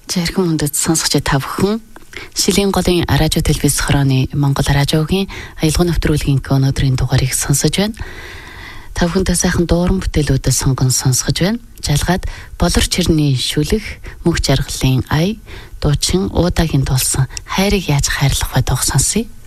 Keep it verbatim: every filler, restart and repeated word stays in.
Зарим хүндэд сонсогч та бүхэн Шилийн голын радио телевиз хорооны Монгол радиогийн аялал нэвтрүүлгийн өнөөдрийн дугаарыг сонсож байна. Та бүхэнтэй сайхан дууран бүтээлүүдээ сонгон сонсгож байна. Жалгаад болор чирний шүлэг, мөнх жаргалын ая, дуучин уудагийн тулсан хайрыг яаж хайрлах вэ дуу сонсъё.